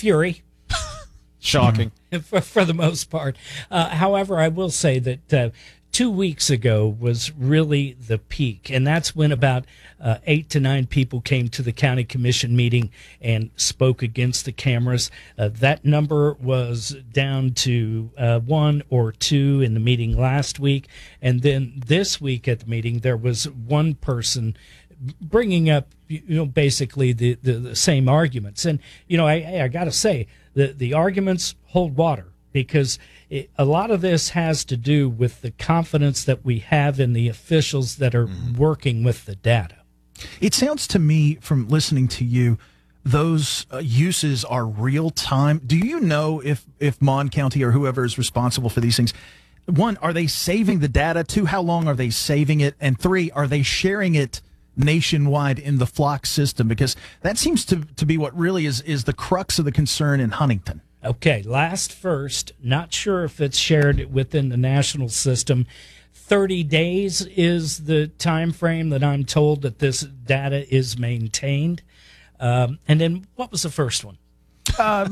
fury. Shocking. For the most part. However, I will say that 2 weeks ago was really the peak, and that's when about 8 to 9 people came to the county commission meeting and spoke against the cameras. That number was down to 1 or 2 in the meeting last week, and then this week at the meeting there was one person bringing up, basically the same arguments. And I got to say the arguments hold water, because a lot of this has to do with the confidence that we have in the officials that are working with the data. It sounds to me, from listening to you, those uses are real time. Do you know if Mon County or whoever is responsible for these things, one, are they saving the data? Two, how long are they saving it? And three, are they sharing it nationwide in the Flock system? Because that seems to be what really is the crux of the concern in Huntington. Okay, last first, not sure if it's shared within the national system. 30 days is the time frame that I'm told that this data is maintained. And then what was the first one? Got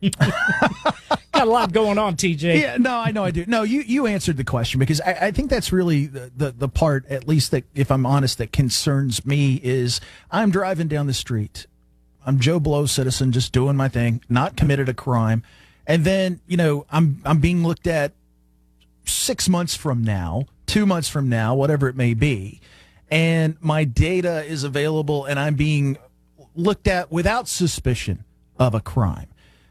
a lot going on, TJ. Yeah, no, I know I do. No, you answered the question, because I think that's really the part, at least that, if I'm honest, that concerns me is I'm driving down the street. I'm Joe Blow citizen, just doing my thing, not committed a crime. And then, I'm being looked at 6 months from now, 2 months from now, whatever it may be. And my data is available and I'm being looked at without suspicion of a crime.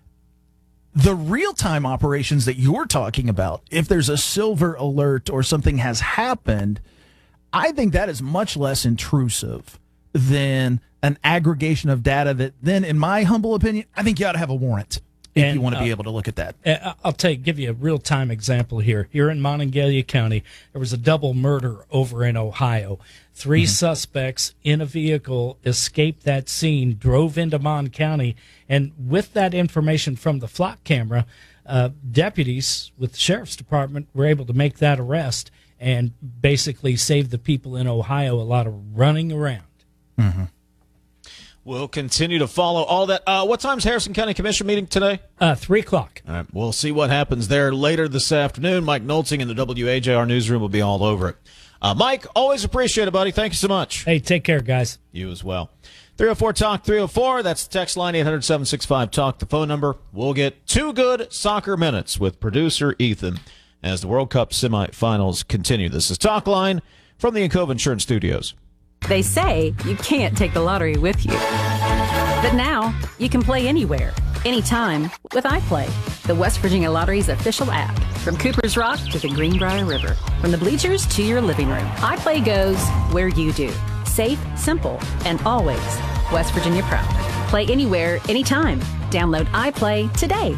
The real-time operations that you're talking about, if there's a silver alert or something has happened, I think that is much less intrusive than an aggregation of data that then, in my humble opinion, I think you ought to have a warrant if you want to be able to look at that. I'll give you a real-time example here. Here in Monongalia County, there was a double murder over in Ohio. 3 suspects in a vehicle escaped that scene, drove into Mon County, and with that information from the Flock camera, deputies with the Sheriff's Department were able to make that arrest and basically save the people in Ohio a lot of running around. Mm-hmm. We'll continue to follow all that. What time's Harrison County Commission meeting today? 3 o'clock. All right, we'll see what happens there later this afternoon. Mike Nolting in the WAJR newsroom will be all over it. Mike, always appreciate it, buddy. Thank you so much. Hey, take care, guys. You as well. 304-TALK-304. That's the text line, 800-765-TALK, the phone number. We'll get 2 good soccer minutes with producer Ethan as the World Cup semifinals continue. This is Talk Line from the Encova Insurance Studios. They say you can't take the lottery with you. But now, you can play anywhere, anytime with iPlay, the West Virginia Lottery's official app. From Cooper's Rock to the Greenbrier River, from the bleachers to your living room, iPlay goes where you do. Safe, simple, and always West Virginia proud. Play anywhere, anytime. Download iPlay today.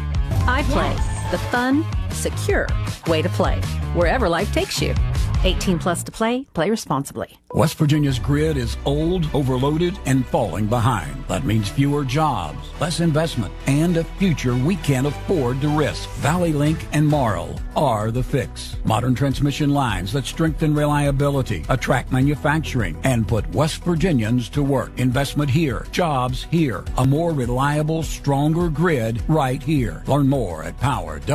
iPlay, the fun, secure way to play, wherever life takes you. 18 plus to play. Play responsibly. West Virginia's grid is old, overloaded, and falling behind. That means fewer jobs, less investment, and a future we can't afford to risk. Valley Link and Marl are the fix. Modern transmission lines that strengthen reliability, attract manufacturing, and put West Virginians to work. Investment here, jobs here, a more reliable, stronger grid right here. Learn more at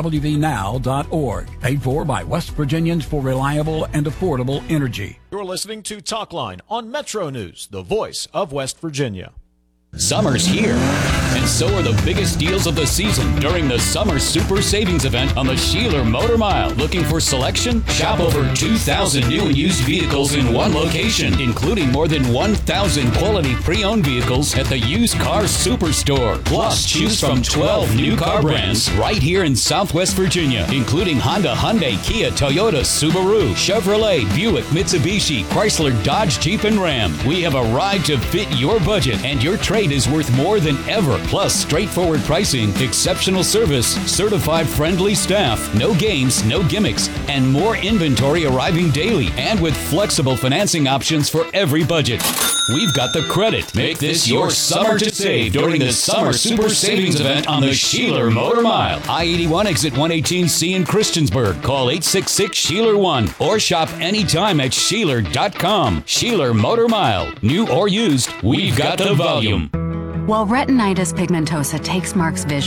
powerwvnow.org. Paid for by West Virginians for reliable and affordable energy. You're listening to Talk Line on Metro News, the voice of West Virginia. Summer's here, and so are the biggest deals of the season during the Summer Super Savings Event on the Sheeler Motor Mile. Looking for selection? Shop over 2,000 new and used vehicles in one location, including more than 1,000 quality pre-owned vehicles at the Used Car Superstore. Plus, choose from 12 new car brands right here in Southwest Virginia, including Honda, Hyundai, Kia, Toyota, Subaru, Chevrolet, Buick, Mitsubishi, Chrysler, Dodge, Jeep, and Ram. We have a ride to fit your budget, and your trade is worth more than ever. Plus, straightforward pricing, exceptional service, certified friendly staff, no games, no gimmicks, and more inventory arriving daily, and with flexible financing options for every budget. We've got the credit. Make this your summer to save during the Summer Super Savings Event on the Sheeler Motor Mile. I-81 exit 118C in Christiansburg. Call 866-SHEELER1 or shop anytime at Sheeler.com. Sheeler Motor Mile. New or used, we've got the volume. While retinitis pigmentosa takes Mark's vision